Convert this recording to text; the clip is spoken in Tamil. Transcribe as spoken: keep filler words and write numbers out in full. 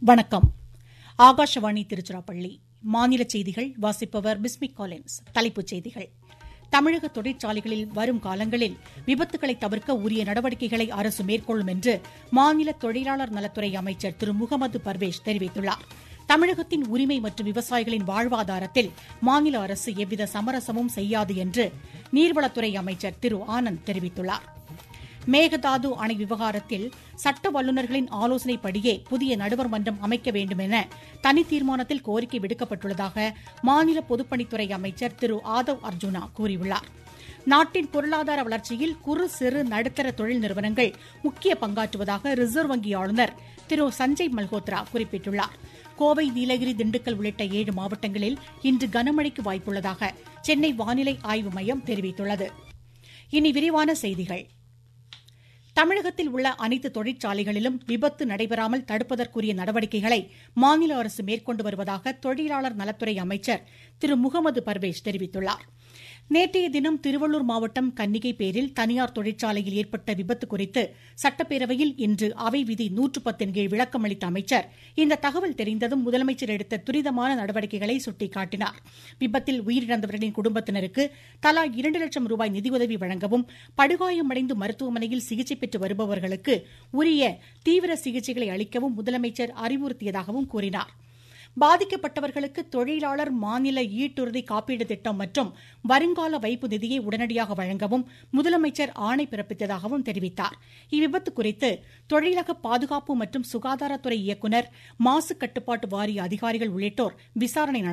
வணக்கம். ஆகாஷவாணி திருச்சிராப்பள்ளி. மாநில செய்திகள் வாசிப்பவர் பிஸ்மி காலின்ஸ். தலைப்புச் செய்திகள். தமிழக தொழிற்சாலைகளில் வரும் காலங்களில் விபத்துகளை தவிர்க்க உரிய நடவடிக்கைகளை அரசு மேற்கொள்ளும் என்று மாநில தொழிலாளர் நலத்துறை அமைச்சர் திரு முகமது பர்வேஸ் தெரிவித்துள்ளார். தமிழகத்தின் உரிமை மற்றும் விவசாயிகளின் வாழ்வாதாரத்தில் மாநில அரசு எவ்வித சமரசமும் செய்யாது என்று நீர்வளத்துறை அமைச்சர் திரு ஆனந்த் தெரிவித்துள்ளார். மேகதாது அணை விவகாரத்தில் சட்ட வல்லுநர்களின் ஆலோசனைப்படியே புதிய நடுவர் மன்றம் அமைக்க வேண்டும் என தனி தீர்மானத்தில் கோரிக்கை விடுக்கப்பட்டுள்ளதாக மாநில பொதுப்பணித்துறை அமைச்சர் திரு ஆதவ் அர்ஜுனா கூறியுள்ளார். நாட்டின் பொருளாதார வளர்ச்சியில் குறு சிறு நடுத்தர தொழில் நிறுவனங்கள் முக்கிய பங்காற்றுவதாக ரிசர்வ் வங்கி ஆளுநர் திரு சஞ்சய் மல்ஹோத்ரா குறிப்பிட்டுள்ளார். கோவை, நீலகிரி, திண்டுக்கல் உள்ளிட்ட ஏழு மாவட்டங்களில் இன்று கனமழைக்கு வாய்ப்புள்ளதாக சென்னை வானிலை ஆய்வு மையம் தெரிவித்துள்ளது. இனி விரிவான செய்திகள். தமிழகத்தில் உள்ள அனைத்து தொழிற்சாலைகளிலும் விபத்து நடைபெறாமல் தடுப்பதற்குரிய நடவடிக்கைகளை மாநில அரசு மேற்கொண்டு வருவதாக தொழிலாளர் நலத்துறை அமைச்சர் திரு முகமது பர்வேஸ் தெரிவித்துள்ளார். நேற்றைய தினம் திருவள்ளூர் மாவட்டம் கன்னிகைப்பேரில் தனியார் தொழிற்சாலையில் ஏற்பட்ட விபத்து குறித்து சட்டப்பேரவையில் இன்று அவை விதி நூற்று பத்தின் கீழ் விளக்கமளித்த அமைச்சர் இந்த தகவல் தெரிந்ததும் முதலமைச்சர் எடுத்த துரிதமான நடவடிக்கைகளை சுட்டிக்காட்டினார். விபத்தில் உயிரிழந்தவர்களின் குடும்பத்தினருக்கு தலா இரண்டு லட்சம் ரூபாய் நிதியுதவி வழங்கவும், படுகாயமடைந்து மருத்துவமனையில் சிகிச்சை பெற்று வருபவர்களுக்கு உரிய தீவிர சிகிச்சைகளை அளிக்கவும் முதலமைச்சர் அறிவுறுத்தியதாகவும் கூறினார். பாதிக்கப்பட்டவர்களுக்கு தொழிலாளர் மாநில ஈட்டுறுதி காப்பீடு திட்டம் மற்றும் வருங்கால வைப்பு நிதியை உடனடியாக வழங்கவும் முதலமைச்சர் ஆணை பிறப்பித்ததாகவும் தெரிவித்தார். இவ்விபத்து குறித்து தொழிலக பாதுகாப்பு மற்றும் சுகாதாரத்துறை இயக்குநர், மாசு கட்டுப்பாட்டு வாரிய அதிகாரிகள் உள்ளிட்டோர் விசாரணை